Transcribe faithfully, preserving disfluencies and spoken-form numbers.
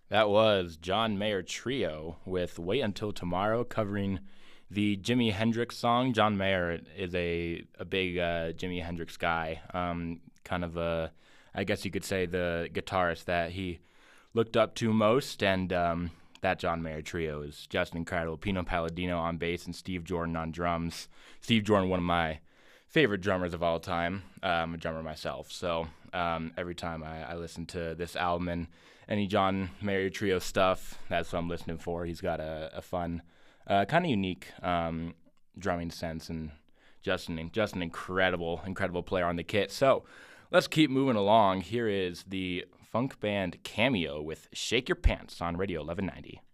That was John Mayer Trio with Wait Until Tomorrow, covering the Jimi Hendrix song. John Mayer is a, a big uh, Jimi Hendrix guy, um, kind of a, I guess you could say, the guitarist that he looked up to most, and um, that John Mayer Trio is just incredible. Pino Palladino on bass and Steve Jordan on drums. Steve Jordan, one of my favorite drummers of all time. Uh, I'm a drummer myself, so um, every time I, I listen to this album and any John Mayer Trio stuff, that's what I'm listening for. He's got a, a fun, uh, kind of unique um, drumming sense, and just an, just an incredible, incredible player on the kit. So let's keep moving along. Here is the funk band Cameo with Shake Your Pants on Radio eleven ninety.